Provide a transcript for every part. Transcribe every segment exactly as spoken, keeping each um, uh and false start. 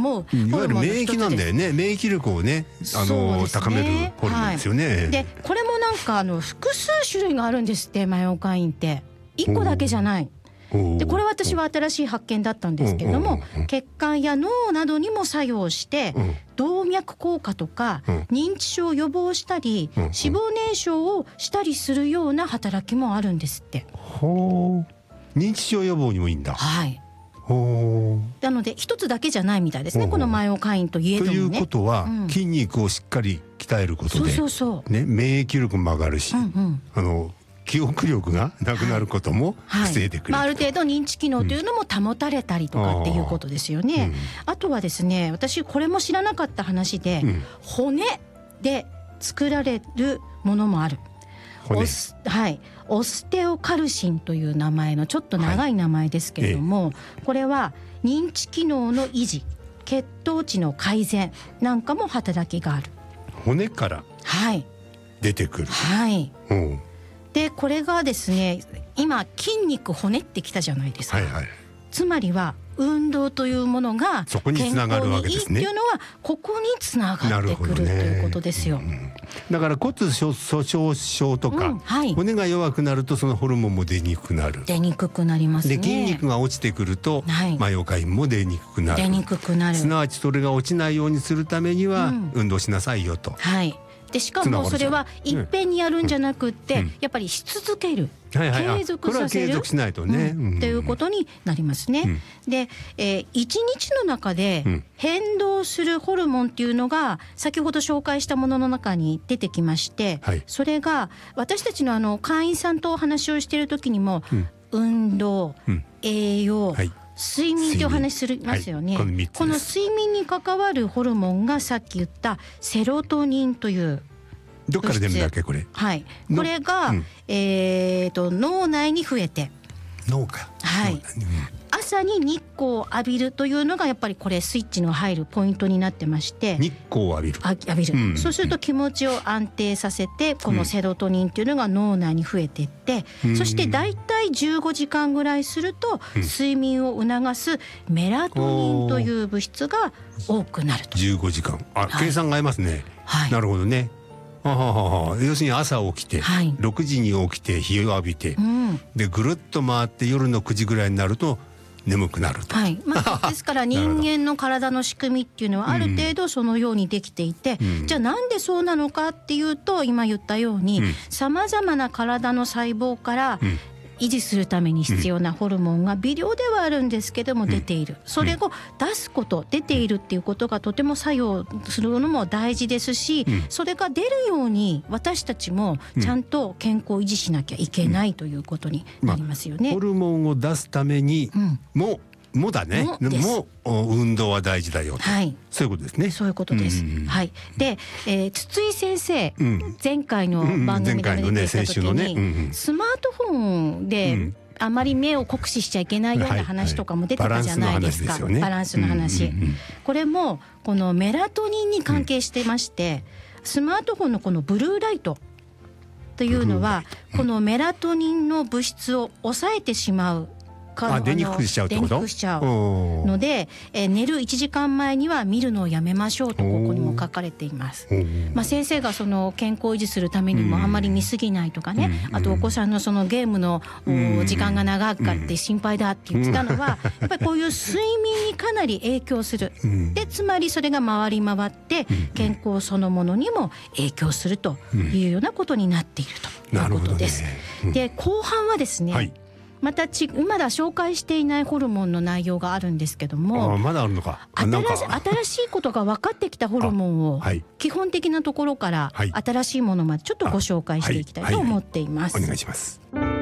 思う、 うん、いわゆる免疫なんだよよね。免疫力をね、あの、ね、高めるホルモンですよね、はい、 でこれもなんかあの複数種類があるんですって。マイオカインっていっこだけじゃない。でこれ私は新しい発見だったんですけれども、血管や脳などにも作用して、うん、動脈硬化とか、うん、認知症を予防したり、うん、脂肪燃焼をしたりするような働きもあるんですって。 ほう、認知症予防にもいいんだ。 はい。 ほう。 なので一つだけじゃないみたいですね、このマイオカインといえどもね。 ということは、うん、筋肉をしっかり鍛えることで、 そうそうそう、 ね、免疫力も上がるし、うんうん、あの記憶力がなくなることも防いでくれる、はいはい、まあ、ある程度認知機能というのも保たれたりとかっていうことですよね、うん、あ, あとはですね、私これも知らなかった話で、うん、骨で作られるものもある。オス、はい、オステオカルシンという名前のちょっと長い名前ですけれども、はい、ええ、これは認知機能の維持、血糖値の改善なんかも働きがある。 骨から出てくる、 はい、はい、でこれがですね、今筋肉骨ってきたじゃないですか、はいはい、つまりは運動というものが健康にいいっていうのはここにつながってくるということですよ、うん、 だから骨粗鬆症とか、うん、はい、骨が弱くなるとそのホルモンも出にくくなる。 出にくくなりますね。 で筋肉が落ちてくると、はい、マイオカインも出にくくなる。 出にくくなる。 すなわちそれが落ちないようにするためには、うん、運動しなさいよと。はい。 でしかもそれはいっぺんにやるんじゃなくって、うん、やっぱりし続ける、はいはい、継続させる、これは継続しないとね、うん、っていうことになりますね、うん、で、えー、いちにちの中で変動するホルモンっていうのが先ほど紹介したものの中に出てきまして、はい、それが私たちのあの会員さんとお話をしている時にも、うん、運動、うん、栄養、はい、睡眠というお話しますよね、はい、このこの睡眠に関わるホルモンがさっき言ったセロトニンというどっから出るんだっけこれ。はい、 これが、うん、えー、と脳内に増えて、 脳か、 はい、うん、朝に日光を浴びるというのがやっぱりこれスイッチの入るポイントになってまして、 日光を浴びる、 あ浴びる、うん、そうすると気持ちを安定させてこのセロトニンというのが脳内に増えていって、うん、そしてだいたいじゅうごじかんぐらいすると、うん、睡眠を促すメラトニンという物質が多くなると。 じゅうごじかん、あ、はい、計算が合いますね、はい、なるほどね。はははは、要するに朝起きて、はい、ろくじに起きて日を浴びて、うん、でぐるっと回って夜のくじぐらいになると眠くなると、はい、まあ、ですから人間の体の仕組みっていうのはある程度そのようにできていて、うん、じゃあなんでそうなのかっていうと、今言ったようにさまざまな体の細胞から、うん、維持するために必要なホルモンが微量ではあるんですけども出ている、それを出すこと、出ているっていうことがとても作用するのも大事ですし、それが出るように私たちもちゃんと健康を維持しなきゃいけないということになりますよね、 まあ、ホルモンを出すためにも、うん、もだね、もも運動は大事だよと、はい、そういうことですね。 そういうことです、うんうん、はい。で、えー、筒井先生、うん、前回の番組で出ていた時に、ねねうんうん、スマートフォンで、うん、あまり目を酷使しちゃいけないような話とかも出てたじゃないですか、はいはい、バランスの話、うんうんうん、これもこのメラトニンに関係してまして、うん、スマートフォンのこのブルーライトというのは、このメラトニンの物質を抑えてしまう、 あ、出にくくしちゃうってこと？ 出にくくしちゃうので、えー、寝るいちじかんまえには見るのをやめましょうとここにも書かれています。まあ、先生がその健康を維持するためにもあまり見過ぎないとかね、あとお子さんのそのゲームの時間が長かって心配だって言ってたのは、やっぱりこういう睡眠にかなり影響する。でつまりそれが回り回って健康そのものにも影響するというようなことになっているということです。で後半はですね、はい、またちまだ紹介していないホルモンの内容があるんですけども、 あ、まだあるのか。 新し、新しいことが分かってきたホルモンを、はい、基本的なところから新しいものまでちょっとご紹介していきたいと思っています。 はいはいはい、お願いします。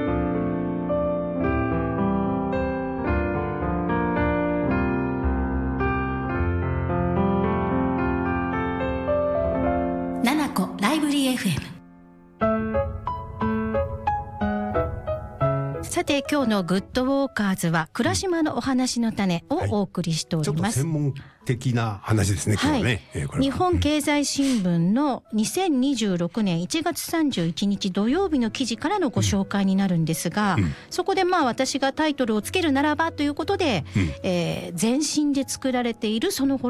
ななこライブリー エフエム。さて今日のグッドウォーカーズは倉島のお話の種をお送りしております、 はい、ちょっと専門的な話ですね、今日はね、はい、えー、これは日本経済新聞のにせんにじゅうろくねんいちがつさんじゅういちにち土曜日の記事からのご紹介になるんですが、うん、そこでまあ私がタイトルをつけるならばということで、うん、えー、全身で作られているそのホルモン